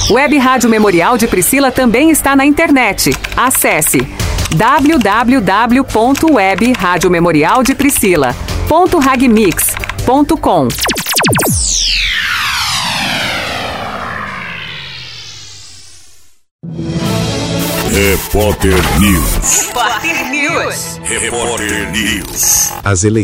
Web Rádio Memorial de Priscila também está na internet. Acesse www.webradiomemorialdepriscila.ragmix.com. Repórter News. Repórter News. Repórter News. As eleições